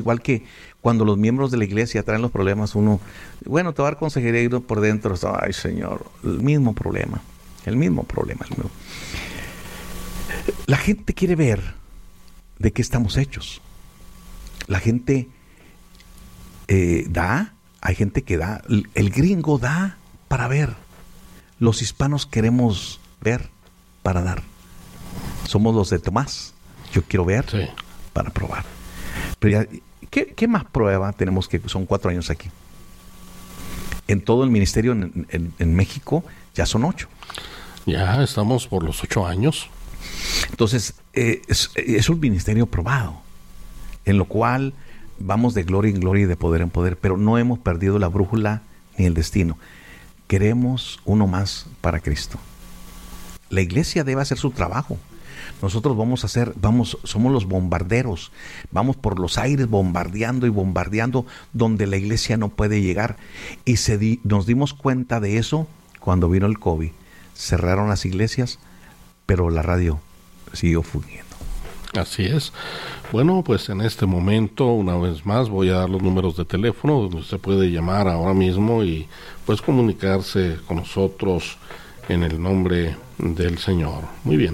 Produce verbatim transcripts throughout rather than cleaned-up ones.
Igual que cuando los miembros de la iglesia traen los problemas, uno, bueno, te va a dar consejería y uno por dentro, ay Señor, el mismo problema, el mismo problema. El mismo. La gente quiere ver de qué estamos hechos. La gente eh, da, hay gente que da, el gringo da para ver. Los hispanos queremos ver para dar. Somos los de Tomás. Yo quiero ver sí. para probar. Pero ya, ¿qué, ¿qué más prueba tenemos que son cuatro años aquí? En todo el ministerio en, en, en México ya son ocho. Ya estamos por los ocho años. Entonces, eh, es, es un ministerio probado, en lo cual vamos de gloria en gloria y de poder en poder, pero no hemos perdido la brújula ni el destino. Queremos uno más para Cristo. La iglesia debe hacer su trabajo. Nosotros vamos a hacer, vamos, somos los bombarderos, vamos por los aires bombardeando y bombardeando donde la iglesia no puede llegar. Y se di, nos dimos cuenta de eso cuando vino el COVID. Cerraron las iglesias, pero la radio siguió fungiendo. Así es. Bueno, pues en este momento, una vez más, voy a dar los números de teléfono donde usted puede llamar ahora mismo y pues comunicarse con nosotros en el nombre del Señor. Muy bien.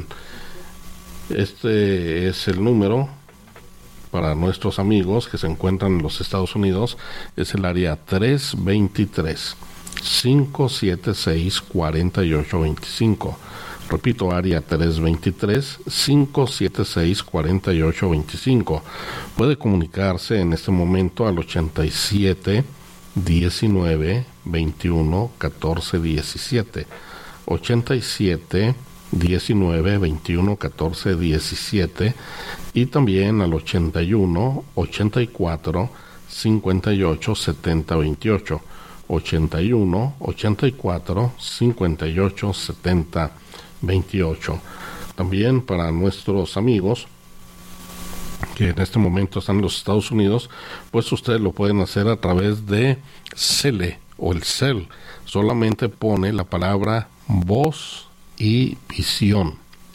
Este es el número para nuestros amigos que se encuentran en los Estados Unidos. Es el área tres dos tres, cinco siete seis, cuatro ocho dos cinco. Repito, área tres dos tres, cinco siete seis, cuatro ocho dos cinco. Puede comunicarse en este momento al ochenta y siete, diecinueve, veintiuno, catorce, diecisiete. ochenta y siete, diecinueve, veintiuno, catorce, diecisiete. Y también al ochenta y uno, ochenta y cuatro, cincuenta y ocho, setenta, veintiocho. ochenta y uno, ochenta y cuatro, cincuenta y ocho, setenta, veintiocho. También para nuestros amigos que en este momento están en los Estados Unidos, pues ustedes lo pueden hacer a través de Cele o el Cel. Solamente pone la palabra voz y visión.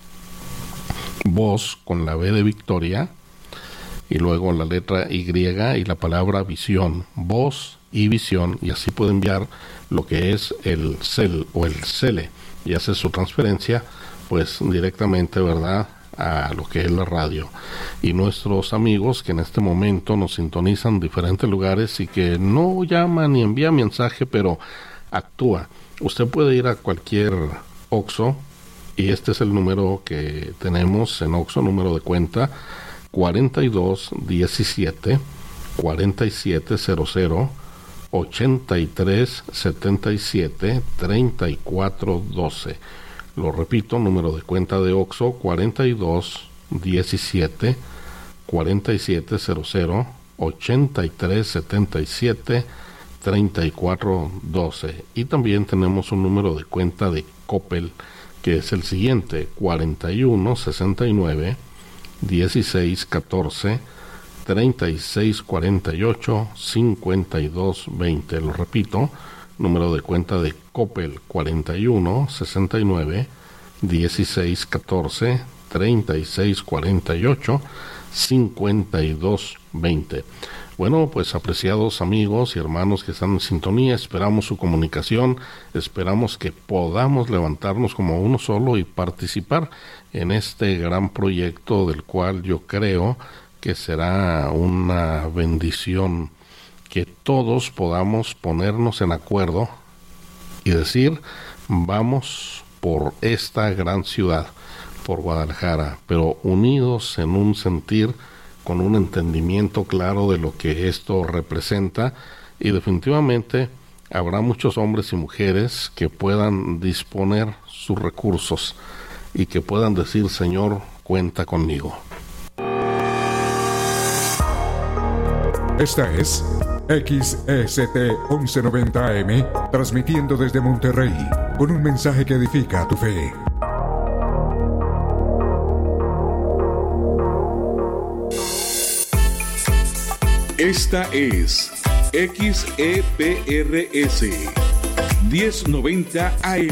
Voz con la V de Victoria y luego la letra Y y la palabra visión. Voz y visión, y así puede enviar lo que es el Cel o el Cele y hace su transferencia pues directamente, ¿verdad?, a lo que es la radio. Y nuestros amigos que en este momento nos sintonizan en diferentes lugares y que no llaman ni envían mensaje, pero actúa. Usted puede ir a cualquier Oxxo y este es el número que tenemos en Oxxo, número de cuenta cuarenta y dos diecisiete, cuarenta y siete cero cero, ochenta y tres setenta y siete, treinta y cuatro doce. Lo repito, número de cuenta de Oxxo cuarenta y dos diecisiete, cuarenta y siete cero cero, ochenta y tres setenta y siete, treinta y cuatro doce. Y también tenemos un número de cuenta de Coppel que es el siguiente: cuarenta y uno sesenta y nueve, dieciséis catorce, treinta y seis cuarenta y ocho, cincuenta y dos veinte. Lo repito, número de cuenta de Coppel cuarenta y uno sesenta y nueve, dieciséis catorce, treinta y seis cuarenta y ocho, cincuenta y dos veinte. Bueno, pues apreciados amigos y hermanos que están en sintonía, esperamos su comunicación, esperamos que podamos levantarnos como uno solo y participar en este gran proyecto del cual yo creo que será una bendición, que todos podamos ponernos en acuerdo y decir, vamos por esta gran ciudad, por Guadalajara, pero unidos en un sentir, con un entendimiento claro de lo que esto representa, y definitivamente habrá muchos hombres y mujeres que puedan disponer sus recursos y que puedan decir, Señor, cuenta conmigo. Esta es X E S T once noventa A M, transmitiendo desde Monterrey, con un mensaje que edifica tu fe. Esta es X E P R S diez noventa A M.